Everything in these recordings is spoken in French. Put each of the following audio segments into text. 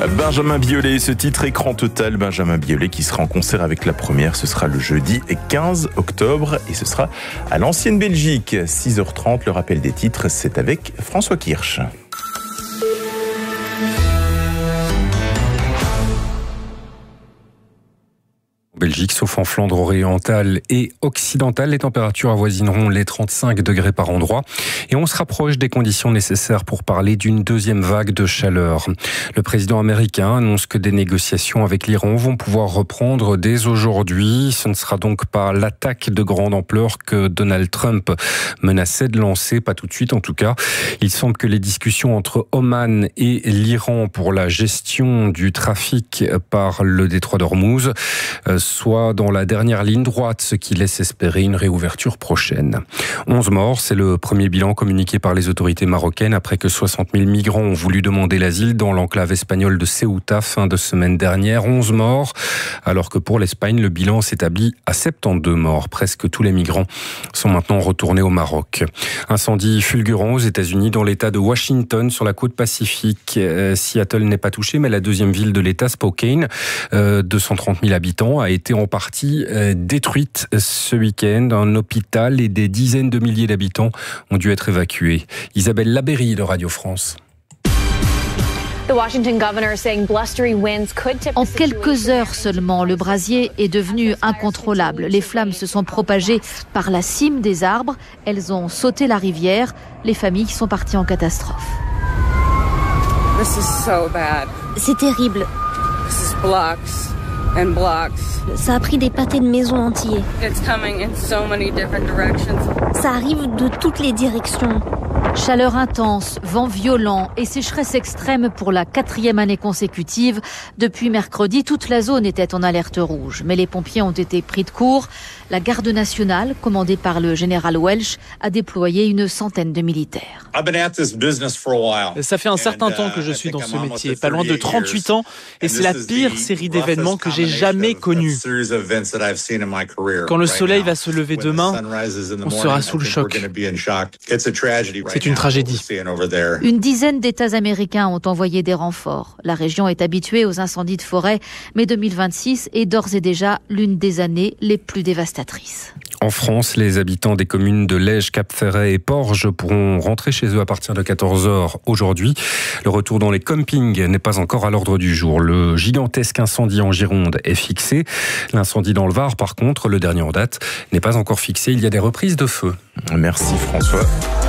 Benjamin Biolay, ce titre écran total. Benjamin Biolay qui sera en concert avec la première. Ce sera le jeudi 15 octobre et ce sera à l'Ancienne Belgique. 6h30, le rappel des titres, c'est avec François Kirsch. Belgique, sauf en Flandre orientale et occidentale, les températures avoisineront les 35 degrés par endroit et on se rapproche des conditions nécessaires pour parler d'une deuxième vague de chaleur. Le président américain annonce que des négociations avec l'Iran vont pouvoir reprendre dès aujourd'hui. Ce ne sera donc pas l'attaque de grande ampleur que Donald Trump menaçait de lancer, pas tout de suite en tout cas. Il semble que les discussions entre Oman et l'Iran pour la gestion du trafic par le détroit d'Ormuz soit dans la dernière ligne droite, ce qui laisse espérer une réouverture prochaine. 11 morts, c'est le premier bilan communiqué par les autorités marocaines après que 60 000 migrants ont voulu demander l'asile dans l'enclave espagnole de Ceuta fin de semaine dernière. 11 morts, alors que pour l'Espagne, le bilan s'établit à 72 morts. Presque tous les migrants sont maintenant retournés au Maroc. Incendie fulgurant aux États-Unis dans l'État de Washington, sur la côte pacifique. Seattle n'est pas touchée, mais la deuxième ville de l'État, Spokane, 230 000 habitants, a été en partie détruite ce week-end. Un hôpital et des dizaines de milliers d'habitants ont dû être évacués. Isabelle Labéry de Radio France. En quelques heures seulement, le brasier est devenu incontrôlable. Les flammes se sont propagées par la cime des arbres. Elles ont sauté la rivière. Les familles sont parties en catastrophe. C'est terrible. Ça a pris des pâtés de maisons entiers. Ça arrive de toutes les directions. Chaleur intense, vent violent et sécheresse extrême pour la 4e année consécutive. Depuis mercredi, toute la zone était en alerte rouge. Mais les pompiers ont été pris de court. La garde nationale, commandée par le général Welch, a déployé une centaine de militaires. Ça fait un certain temps que je suis dans ce métier, pas loin de 38 ans, et c'est la pire série d'événements que j'ai jamais connue. Quand le soleil va se lever demain, on sera sous le choc. C'est une tragédie. Une dizaine d'États américains ont envoyé des renforts. La région est habituée aux incendies de forêt, mais 2026 est d'ores et déjà l'une des années les plus dévastatrices. En France, les habitants des communes de Lège, Cap-Ferret et Porges pourront rentrer chez eux à partir de 14h aujourd'hui. Le retour dans les campings n'est pas encore à l'ordre du jour. Le gigantesque incendie en Gironde est fixé. L'incendie dans le Var, par contre, le dernier en date, n'est pas encore fixé. Il y a des reprises de feu. Merci François.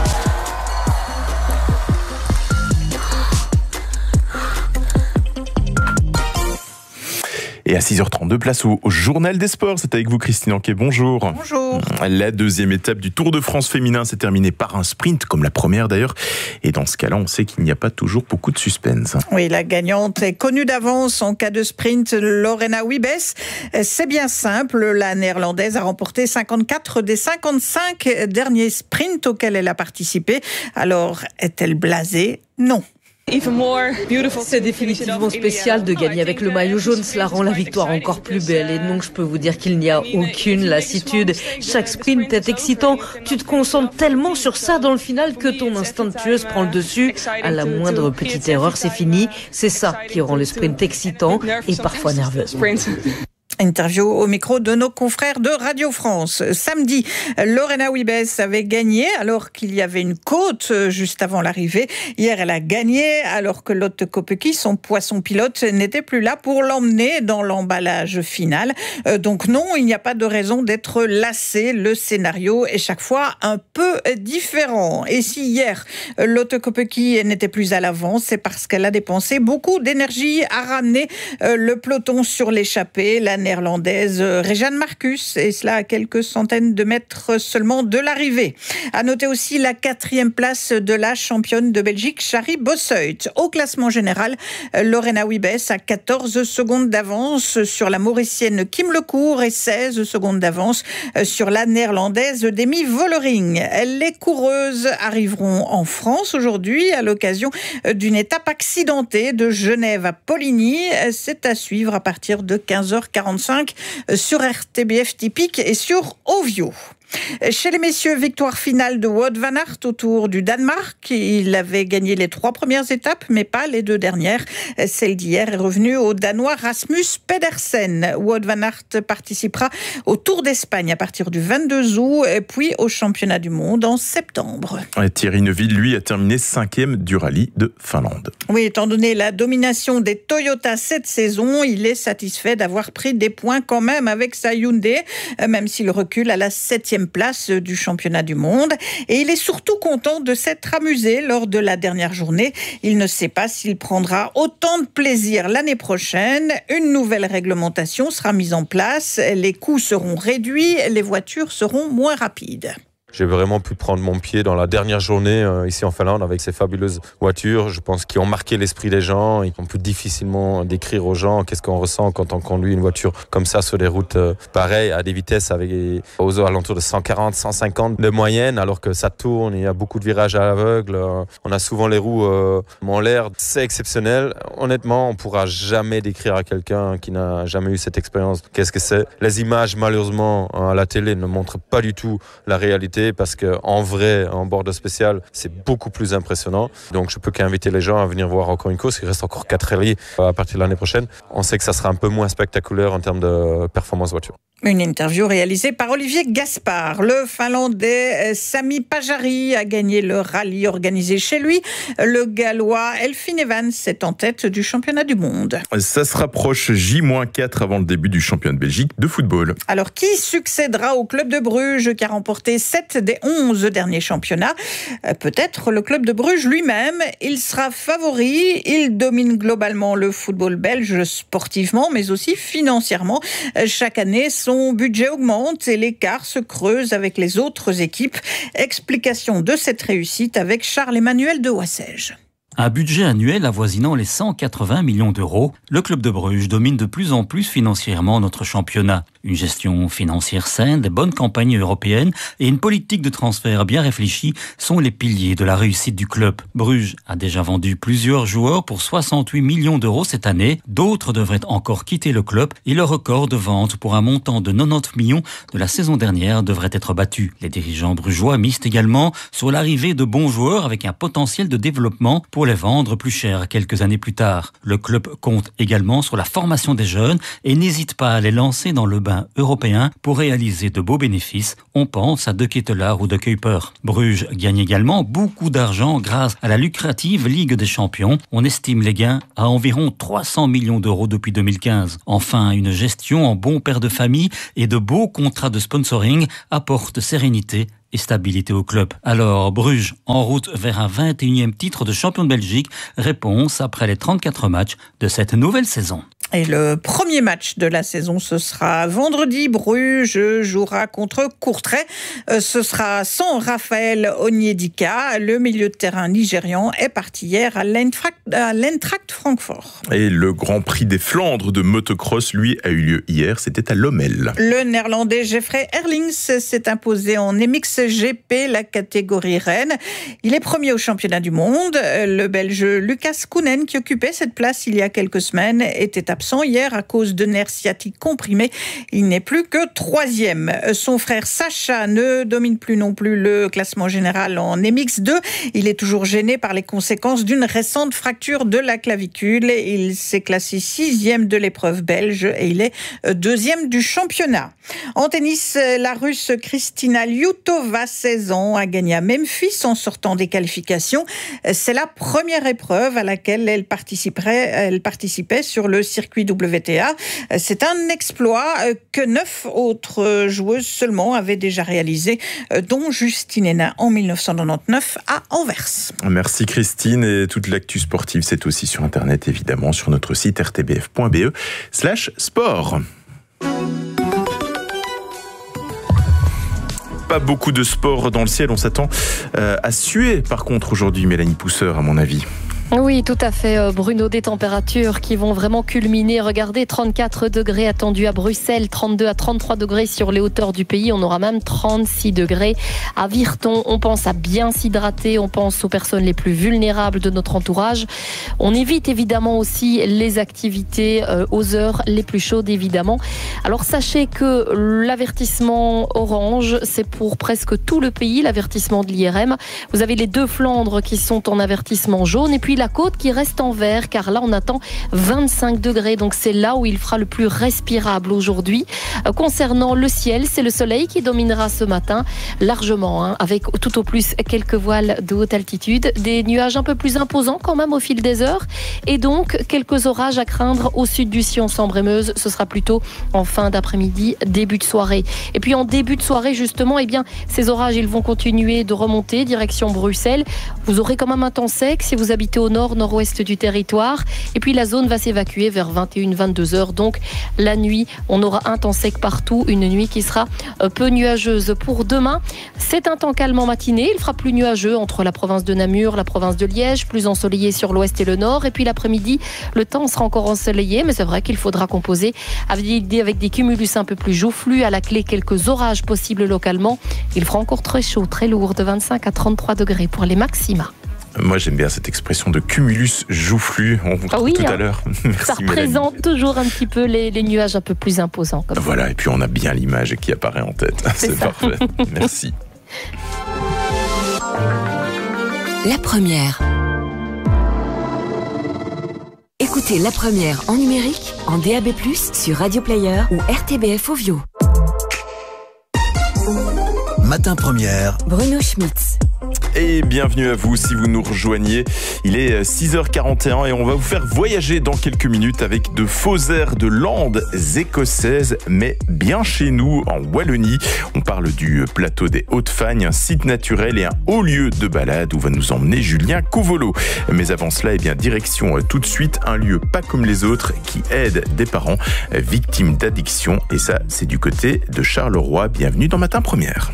Et à 6h32, place au journal des sports. C'est avec vous, Christine Anquet. Bonjour. Bonjour. La deuxième étape du Tour de France féminin s'est terminée par un sprint, comme la première d'ailleurs. Et dans ce cas-là, on sait qu'il n'y a pas toujours beaucoup de suspense. Oui, la gagnante est connue d'avance en cas de sprint, Lorena Wiebes. C'est bien simple, la néerlandaise a remporté 54 des 55 derniers sprints auxquels elle a participé. Alors, est-elle blasée ? Non. C'est définitivement spécial de gagner avec le maillot jaune, cela rend la victoire encore plus belle et donc je peux vous dire qu'il n'y a aucune lassitude. Chaque sprint est excitant, tu te concentres tellement sur ça dans le final que ton instinct de tueuse prend le dessus. À la moindre petite erreur, c'est fini. C'est ça qui rend le sprint excitant et parfois nerveux. Interview au micro de nos confrères de Radio France. Samedi, Lorena Wiebes avait gagné alors qu'il y avait une côte juste avant l'arrivée. Hier, elle a gagné alors que Lotte Kopecky, son poisson pilote, n'était plus là pour l'emmener dans l'emballage final. Donc non, il n'y a pas de raison d'être lassé. Le scénario est chaque fois un peu différent. Et si hier, Lotte Kopecky n'était plus à l'avant, c'est parce qu'elle a dépensé beaucoup d'énergie à ramener le peloton sur l'échappée. La néerlandaise Rejan Marcus, et cela à quelques centaines de mètres seulement de l'arrivée. À noter aussi la 4e place de la championne de Belgique, Shari Bossuit. Au classement général, Lorena Wiebes a 14 secondes d'avance sur la mauricienne Kim Lecourt et 16 secondes d'avance sur la néerlandaise Demi Vollering. Les coureuses arriveront en France aujourd'hui à l'occasion d'une étape accidentée de Genève à Poligny. C'est à suivre à partir de 15h45 sur RTBF Typique et sur Ovio. Chez les messieurs, victoire finale de Wout van Aert au Tour du Danemark. Il avait gagné les 3 premières étapes, mais pas les 2 dernières. Celle d'hier est revenue au Danois Rasmus Pedersen. Wout van Aert participera au Tour d'Espagne à partir du 22 août, puis au championnat du monde en septembre. Et Thierry Neuville, lui, a terminé 5e du rallye de Finlande. Oui, étant donné la domination des Toyota cette saison, il est satisfait d'avoir pris des points quand même avec sa Hyundai, même s'il recule à la 7e place du championnat du monde. Et il est surtout content de s'être amusé lors de la dernière journée. Il ne sait pas s'il prendra autant de plaisir l'année prochaine. Une nouvelle réglementation sera mise en place. Les coûts seront réduits, les voitures seront moins rapides. J'ai vraiment pu prendre mon pied dans la dernière journée ici en Finlande avec ces fabuleuses voitures, je pense, qui ont marqué l'esprit des gens. On peut difficilement décrire aux gens qu'est-ce qu'on ressent quand on conduit une voiture comme ça sur des routes pareilles, à des vitesses aux alentours de 140, 150 de moyenne, alors que ça tourne, il y a beaucoup de virages à l'aveugle, on a souvent les roues en l'air. C'est exceptionnel. Honnêtement, on ne pourra jamais décrire à quelqu'un qui n'a jamais eu cette expérience qu'est-ce que c'est. Les images, malheureusement, à la télé ne montrent pas du tout la réalité, parce qu'en vrai, en bord de spécial, c'est beaucoup plus impressionnant. Donc je peux qu'inviter les gens à venir voir encore une course. Il reste encore 4 rallyes à partir de l'année prochaine. On sait que ça sera un peu moins spectaculaire en termes de performance voiture. Une interview réalisée par Olivier Gaspard. Le Finlandais Sami Pajari a gagné le rallye organisé chez lui. Le Gallois Elfyn Evans est en tête du championnat du monde. Ça se rapproche J-4 avant le début du championnat de Belgique de football. Alors, qui succédera au club de Bruges qui a remporté 7 des 11 derniers championnats? Peut-être le club de Bruges lui-même. Il sera favori. Il domine globalement le football belge sportivement, mais aussi financièrement. Chaque année, son budget augmente et l'écart se creuse avec les autres équipes. Explication de cette réussite avec Charles-Emmanuel de Wassège. Un budget annuel avoisinant les 180 millions d'euros, le club de Bruges domine de plus en plus financièrement notre championnat. Une gestion financière saine, des bonnes campagnes européennes et une politique de transfert bien réfléchie sont les piliers de la réussite du club. Bruges a déjà vendu plusieurs joueurs pour 68 millions d'euros cette année. D'autres devraient encore quitter le club et le record de vente pour un montant de 90 millions de la saison dernière devrait être battu. Les dirigeants brugeois misent également sur l'arrivée de bons joueurs avec un potentiel de développement pour les vendre plus cher quelques années plus tard. Le club compte également sur la formation des jeunes et n'hésite pas à les lancer dans le bain européen pour réaliser de beaux bénéfices. On pense à De Ketelaar ou De Kuiper. Bruges gagne également beaucoup d'argent grâce à la lucrative Ligue des Champions. On estime les gains à environ 300 millions d'euros depuis 2015. Enfin, une gestion en bon père de famille et de beaux contrats de sponsoring apportent sérénité et stabilité au club. Alors, Bruges, en route vers un 21e titre de champion de Belgique, réponse après les 34 matchs de cette nouvelle saison. Et le premier match de la saison, ce sera vendredi. Bruges jouera contre Courtrai. Ce sera sans Raphaël Onyedika. Le milieu de terrain nigérian est parti hier à l'Eintracht Francfort. Et le Grand Prix des Flandres de motocross, lui, a eu lieu hier. C'était à Lommel. Le Néerlandais Jeffrey Herlings s'est imposé en MXGP, la catégorie reine. Il est premier au championnat du monde. Le Belge Lucas Koenen, qui occupait cette place il y a quelques semaines, était absent hier à cause de nerfs sciatiques comprimés. Il n'est plus que 3e. Son frère Sacha ne domine plus non plus le classement général en MX2. Il est toujours gêné par les conséquences d'une récente fracture de la clavicule. Il s'est classé 6e de l'épreuve belge et il est 2e du championnat. En tennis, la Russe Kristina Liutova, 16 ans, a gagné à Memphis en sortant des qualifications. C'est la première épreuve à laquelle elle participait sur le circuit WTA. C'est un exploit que 9 autres joueuses seulement avaient déjà réalisé, dont Justine Hénin en 1999 à Anvers. Merci Christine, et toute l'actu sportive, c'est aussi sur Internet, évidemment, sur notre site rtbf.be/sport. Pas beaucoup de sport dans le ciel, on s'attend à suer par contre aujourd'hui, Mélanie Pousseur, à mon avis. Oui, tout à fait, Bruno, des températures qui vont vraiment culminer. Regardez, 34 degrés attendus à Bruxelles, 32 à 33 degrés sur les hauteurs du pays. On aura même 36 degrés à Virton. On pense à bien s'hydrater, on pense aux personnes les plus vulnérables de notre entourage. On évite évidemment aussi les activités aux heures les plus chaudes, évidemment. Alors sachez que l'avertissement orange, c'est pour presque tout le pays, l'avertissement de l'IRM. Vous avez les deux Flandres qui sont en avertissement jaune et puis la côte qui reste en vert, car là on attend 25 degrés, donc c'est là où il fera le plus respirable aujourd'hui. Concernant le ciel, c'est le soleil qui dominera ce matin largement, avec tout au plus quelques voiles de haute altitude, des nuages un peu plus imposants quand même au fil des heures, et donc quelques orages à craindre au sud du Sion, Sambre-et-Meuse. Ce sera plutôt en fin d'après-midi, début de soirée. Et puis en début de soirée justement, ces orages ils vont continuer de remonter direction Bruxelles. Vous aurez quand même un temps sec si vous habitez au nord-nord-ouest du territoire. Et puis la zone va s'évacuer vers 21-22 heures. Donc la nuit, on aura un temps sec partout. Une nuit qui sera peu nuageuse. Pour demain, c'est un temps calme en matinée. Il fera plus nuageux entre la province de Namur, la province de Liège, plus ensoleillé sur l'ouest et le nord. Et puis l'après-midi, le temps sera encore ensoleillé. Mais c'est vrai qu'il faudra composer avec des cumulus un peu plus joufflus. À la clé, quelques orages possibles localement. Il fera encore très chaud, très lourd, de 25 à 33 degrés pour les maxima. Moi, j'aime bien cette expression de cumulus joufflu. On vous retrouve tout à l'heure. Merci, ça représente Mélanie. Toujours un petit peu les nuages un peu plus imposants. Voilà, et puis on a bien l'image qui apparaît en tête. C'est parfait. Merci. La première. Écoutez La Première en numérique, en DAB+, sur Radio Player ou RTBF Ovio. Matin Première. Bruno Schmitz. Et bienvenue à vous si vous nous rejoignez. Il est 6h41 et on va vous faire voyager dans quelques minutes avec de faux airs de landes écossaises, mais bien chez nous, en Wallonie. On parle du plateau des Hautes-Fagnes, un site naturel et un haut lieu de balade où va nous emmener Julien Couvolo. Mais avant cela, direction tout de suite un lieu pas comme les autres qui aide des parents victimes d'addiction. Et ça, c'est du côté de Charleroi. Bienvenue dans Matin Première.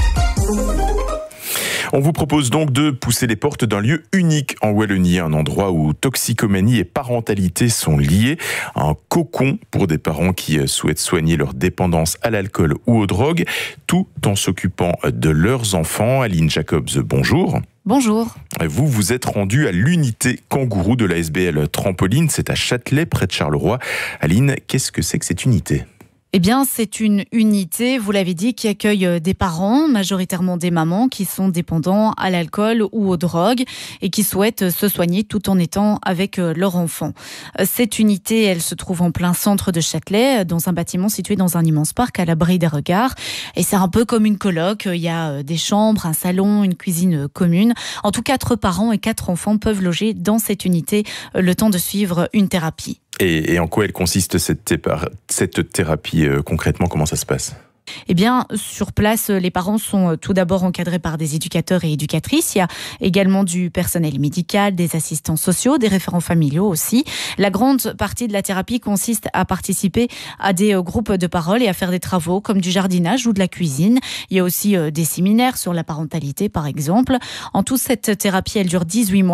On vous propose donc de pousser les portes d'un lieu unique en Wallonie, un endroit où toxicomanie et parentalité sont liées, un cocon pour des parents qui souhaitent soigner leur dépendance à l'alcool ou aux drogues, tout en s'occupant de leurs enfants. Aline Jacobs, bonjour. Bonjour. Vous êtes rendu à l'unité kangourou de la SBL Trampoline, c'est à Châtelet, près de Charleroi. Aline, qu'est-ce que c'est que cette unité ? Eh bien, c'est une unité, vous l'avez dit, qui accueille des parents, majoritairement des mamans, qui sont dépendants à l'alcool ou aux drogues et qui souhaitent se soigner tout en étant avec leur enfant. Cette unité, elle se trouve en plein centre de Châtelet, dans un bâtiment situé dans un immense parc à l'abri des regards. Et c'est un peu comme une coloc. Il y a des chambres, un salon, une cuisine commune. En tout, 4 parents et 4 enfants peuvent loger dans cette unité le temps de suivre une thérapie. Et en quoi elle consiste cette thérapie concrètement, comment ça se passe ? Eh bien, sur place, les parents sont tout d'abord encadrés par des éducateurs et éducatrices. Il y a également du personnel médical, des assistants sociaux, des référents familiaux aussi. La grande partie de la thérapie consiste à participer à des groupes de parole et à faire des travaux comme du jardinage ou de la cuisine. Il y a aussi des séminaires sur la parentalité, par exemple. En tout, cette thérapie, elle dure 18 mois.